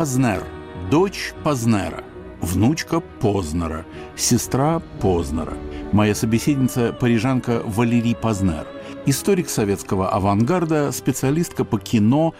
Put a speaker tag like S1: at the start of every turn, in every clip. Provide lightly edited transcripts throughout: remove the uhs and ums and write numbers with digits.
S1: Познер, дочь Познера, внучка Познера, сестра Познера. Моя собеседница – парижанка Валерий Познер, историк советского авангарда, специалистка по кино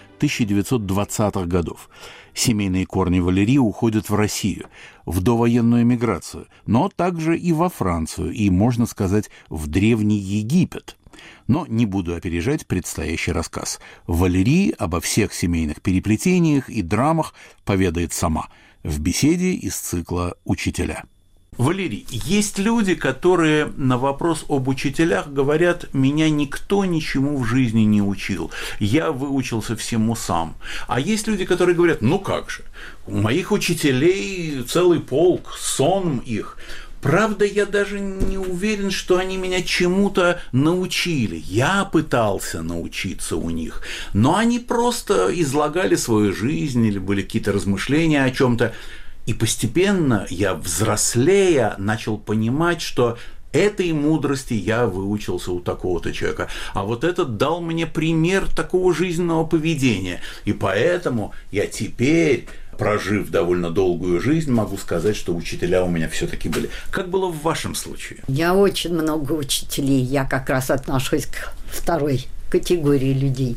S1: 1920-х годов. Семейные корни Валерии уходят в Россию, в довоенную эмиграцию, но также и во Францию, и, можно сказать, в Древний Египет. Но не буду опережать предстоящий рассказ. Валерий обо всех семейных переплетениях и драмах поведает сама в беседе из цикла «Учителя». Валерий, есть люди, которые на вопрос об учителях говорят: меня никто ничему в жизни не учил, я выучился всему сам. А есть люди, которые говорят: ну как же, у моих учителей целый полк, сон их. Правда, я даже не уверен, что они меня чему-то научили. Я пытался научиться у них, но они просто излагали свою жизнь или были какие-то размышления о чем-то. И постепенно я, взрослея, начал понимать, что этой мудрости я выучился у такого-то человека, а вот этот дал мне пример такого жизненного поведения. И поэтому я теперь, прожив довольно долгую жизнь, могу сказать, что учителя у меня все-таки были. Как было в вашем случае?
S2: Я очень много учителей. Я как раз отношусь к второй категории людей.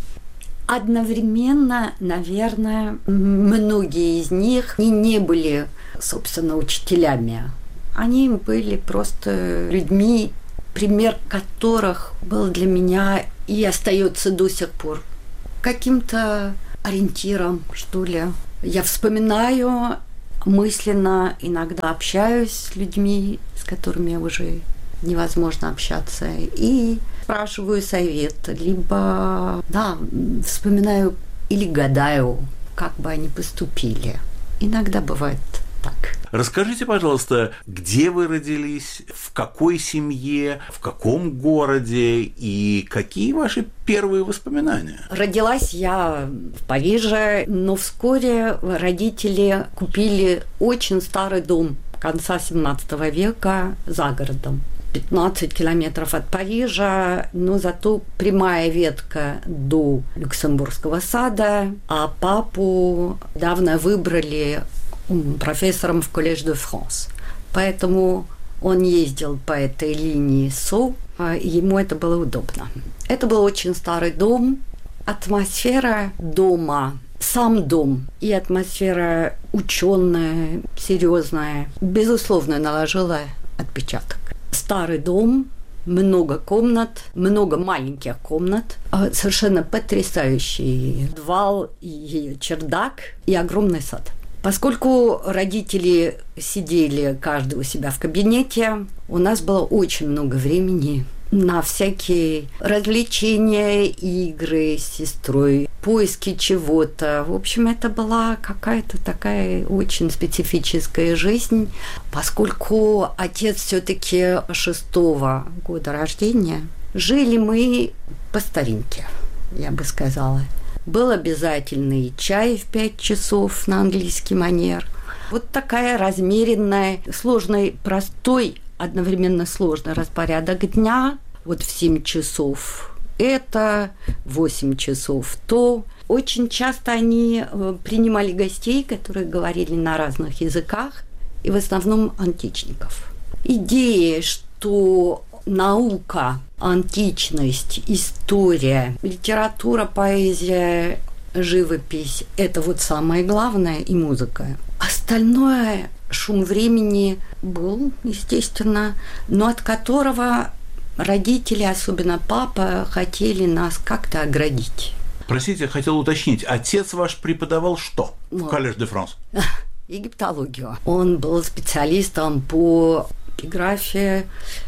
S2: Одновременно, наверное, многие из них не были, собственно, учителями. Они были просто людьми, пример которых был для меня и остается до сих пор каким-то ориентиром, что ли. Я вспоминаю мысленно, иногда общаюсь с людьми, с которыми уже невозможно общаться, и спрашиваю совет, либо, вспоминаю или гадаю, как бы они поступили. Иногда бывает так.
S1: Расскажите, пожалуйста, где вы родились, в какой семье, в каком городе и какие ваши первые воспоминания?
S2: Родилась я в Париже, но вскоре родители купили очень старый дом конца XVII века за городом. 15 километров от Парижа, но зато прямая ветка до Люксембургского сада, а папу давно выбрали профессором в Коллеж де Франс. Поэтому он ездил по этой линии СО, и ему это было удобно. Это был очень старый дом. Атмосфера дома, сам дом и атмосфера ученая, серьезная, безусловно, наложила отпечаток. Старый дом, много комнат, много маленьких комнат, совершенно потрясающий подвал и чердак и огромный сад. Поскольку родители сидели каждый у себя в кабинете, у нас было очень много времени на всякие развлечения, игры с сестрой, поиски чего-то. В общем, это была какая-то такая очень специфическая жизнь, поскольку отец все-таки 6-го года рождения. Жили мы по старинке, я бы сказала. Был обязательный чай в 5 часов на английский манер. Вот такая размеренная, сложный, простой, одновременно сложный распорядок дня. Вот в 7 часов это, в 8 часов то. Очень часто они принимали гостей, которые говорили на разных языках, и в основном античников. Идея, что наука, античность, история, литература, поэзия, живопись – это вот самое главное, и музыка. Остальное, шум времени был, естественно, но от которого родители, особенно папа, хотели нас как-то оградить.
S1: Простите, я хотел уточнить, отец ваш преподавал что в Коллеж де Франс?
S2: Египтологию. Он был специалистом по эпиграфии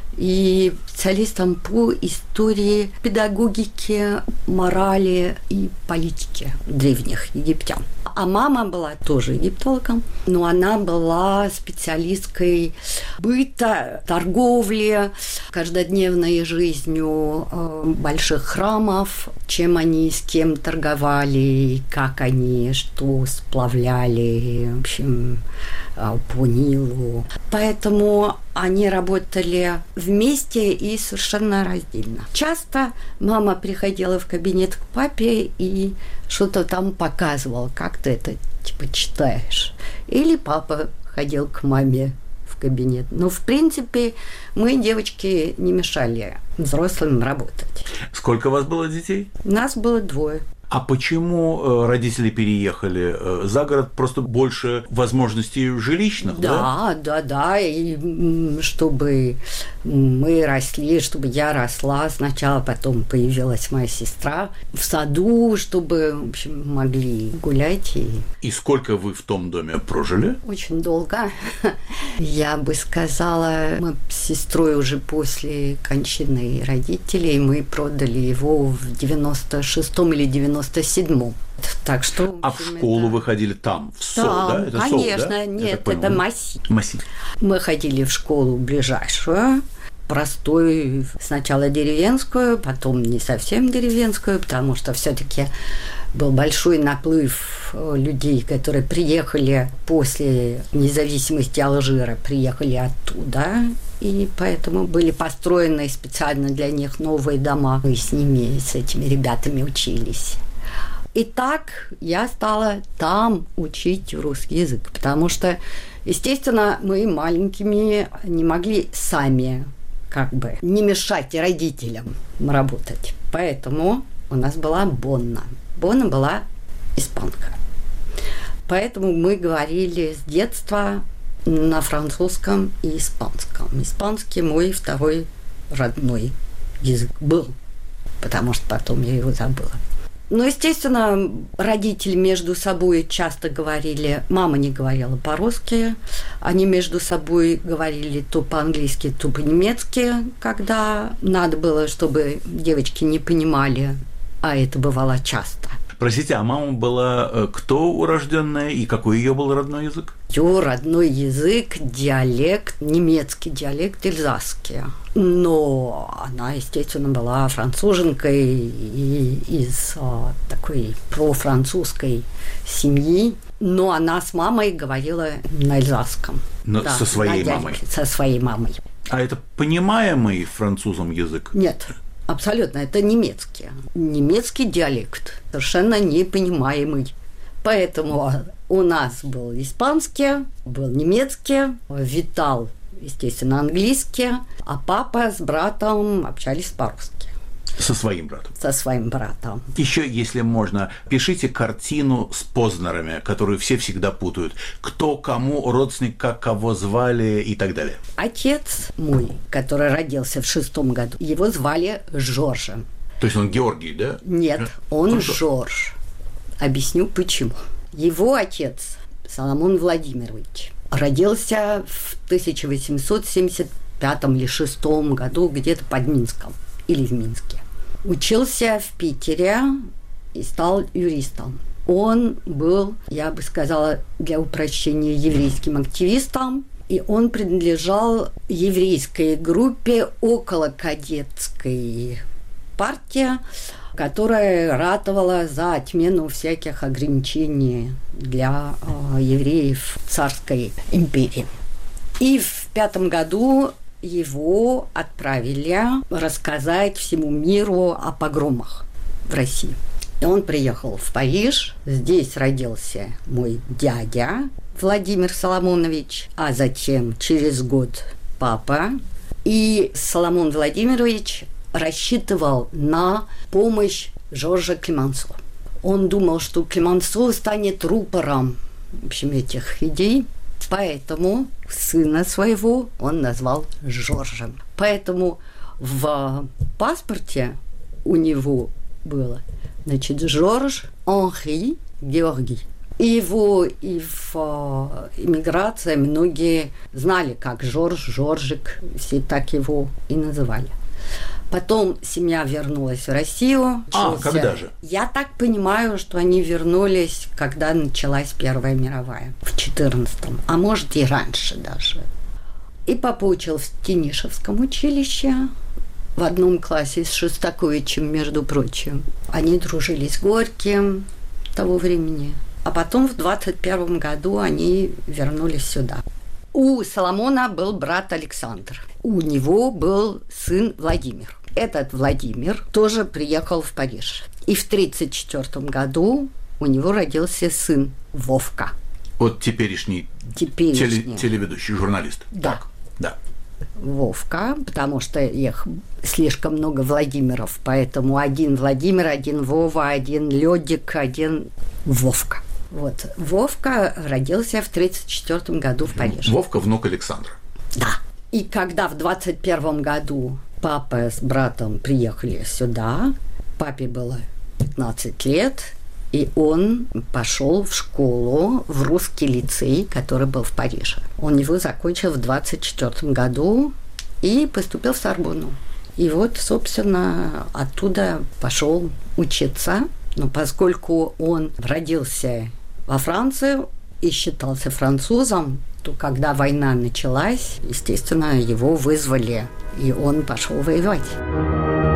S2: и специалистом по истории, педагогике, морали и политике древних египтян. А мама была тоже египтологом, но она была специалисткой быта, торговли, каждодневной жизнью больших храмов, чем они с кем торговали, как они что сплавляли, в общем, по Нилу. Поэтому они работали вместе и совершенно раздельно. Часто мама приходила в кабинет к папе и что-то там показывала, как-то это типа читаешь. Или папа ходил к маме в кабинет. Но, в принципе, мы, девочки, не мешали взрослым работать.
S1: Сколько у вас было детей?
S2: Нас было 2.
S1: А почему родители переехали за город? Просто больше возможностей жилищных, да?
S2: Да. И чтобы мы росли, чтобы я росла сначала, потом появилась моя сестра в саду, чтобы, в общем, могли гулять.
S1: И сколько вы в том доме прожили?
S2: Очень долго. Я бы сказала, мы с сестрой уже после кончины родителей, мы продали его в 96-м или 97-м. Так что,
S1: в школу вы ходили там, в СО, да? Это
S2: конечно,
S1: СО, да?
S2: Нет, это Масси.
S1: Масси.
S2: Мы ходили в школу ближайшую, простую, сначала деревенскую, потом не совсем деревенскую, потому что все-таки был большой наплыв людей, которые приехали после независимости Алжира, приехали оттуда, и поэтому были построены специально для них новые дома. Мы с ними, с этими ребятами учились. И так я стала там учить русский язык, потому что, естественно, мы маленькими не могли сами как бы не мешать родителям работать. Поэтому у нас была Бонна. Бонна была испанка. Поэтому мы говорили с детства на французском и испанском. Испанский мой второй родной язык был, потому что потом я его забыла. Ну, естественно, родители между собой часто говорили, мама не говорила по-русски, они между собой говорили то по-английски, то по-немецки, когда надо было, чтобы девочки не понимали, а это бывало часто.
S1: Простите, а мама была кто урожденная и какой ее был родной язык?
S2: Ее родной язык, диалект, немецкий диалект, эльзасский. Но она, естественно, была француженкой и из такой профранцузской семьи. Но она с мамой говорила на эльзасском.
S1: Но да, со своей мамой?
S2: Со своей мамой.
S1: А это понимаемый французом язык?
S2: Нет. Абсолютно, это немецкий. Немецкий диалект, совершенно непонимаемый. Поэтому у нас был испанский, был немецкий, витал, естественно, английский, а папа с братом общались по-русски.
S1: Со своим братом?
S2: Со своим братом.
S1: Еще, если можно, пишите картину с Познерами, которую все всегда путают. Кто кому родственник, как кого звали и так далее.
S2: Отец мой, который родился в 6-м году, его звали Жоржем.
S1: То есть он Георгий, да?
S2: Нет, он Жорж. Объясню почему. Его отец, Соломон Владимирович, родился в 1875 или 6 году где-то под Минском или в Минске. Учился в Питере и стал юристом. Он был, я бы сказала, для упрощения, еврейским активистом, и он принадлежал еврейской группе околокадетской партии, которая ратовала за отмену всяких ограничений для евреев царской империи. И в 5 году его отправили рассказать всему миру о погромах в России. И он приехал в Париж, здесь родился мой дядя Владимир Соломонович, а затем через год папа. И Соломон Владимирович рассчитывал на помощь Жоржа Клемансо. Он думал, что Клемансо станет рупором, в общем, этих идей. Поэтому сына своего он назвал Жоржем. Поэтому в паспорте у него было, значит, Жорж Анри Георгий. И его и в эмиграции многие знали, как Жорж, Жоржик, все так его и называли. Потом семья вернулась в Россию.
S1: Когда же?
S2: Я так понимаю, что они вернулись, когда началась Первая мировая, в 14-м, а может и раньше даже. И папа учил в Тенишевском училище, в одном классе с Шостаковичем, между прочим. Они дружили с Горьким того времени. А потом в 21 году они вернулись сюда. У Соломона был брат Александр. У него был сын Владимир. Этот Владимир тоже приехал в Париж. И в 1934 году у него родился сын Вовка.
S1: Вот теперешний телеведущий, журналист.
S2: Да.
S1: Так, да.
S2: Вовка, потому что их слишком много Владимиров, поэтому один Владимир, один Вова, один Лёдик, один Вовка. Вот. Вовка родился в 1934 году в Париже.
S1: Вовка – внук Александра.
S2: Да. И когда в 1921 году папа с братом приехали сюда, папе было 15 лет, и он пошел в школу, в русский лицей, который был в Париже. Он его закончил в 1924 году и поступил в Сорбонну. И вот, собственно, оттуда пошел учиться. Но поскольку он родился во Франции и считался французом, то когда война началась, естественно, его вызвали, и он пошел воевать.